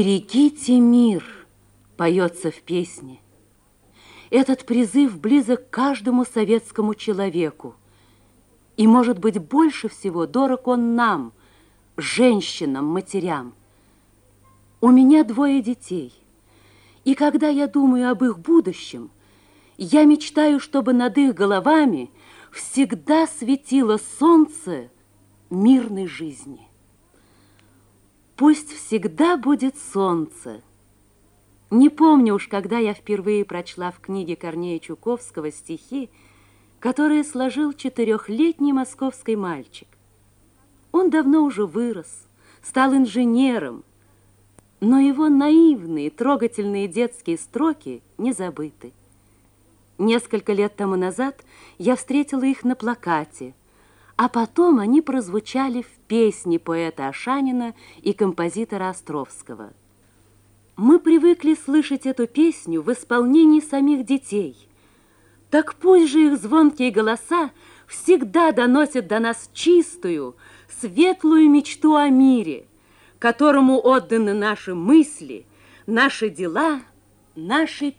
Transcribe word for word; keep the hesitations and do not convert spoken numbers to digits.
«Берегите мир» поется в песне. Этот призыв близок каждому советскому человеку. И, может быть, больше всего дорог он нам, женщинам, матерям. У меня двое детей. И когда я думаю об их будущем, я мечтаю, чтобы над их головами всегда светило солнце мирной жизни. Пусть всегда будет солнце. Не помню уж, когда я впервые прочла в книге Корнея Чуковского стихи, которые сложил четырехлетний московский мальчик. Он давно уже вырос, стал инженером, но его наивные, трогательные детские строки не забыты. Несколько лет тому назад я встретила их на плакате, а потом они прозвучали в песне поэта Ашанина и композитора Островского. Мы привыкли слышать эту песню в исполнении самих детей. Так пусть же их звонкие голоса всегда доносят до нас чистую, светлую мечту о мире, которому отданы наши мысли, наши дела, наши